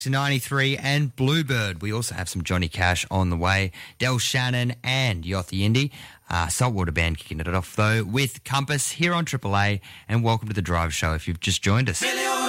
to 93 and Bluebird. We also have some Johnny Cash on the way. Del Shannon and Yothy Indy. Saltwater Band kicking it off, though, with Compass here on Triple A. And welcome to the Drive Show if you've just joined us.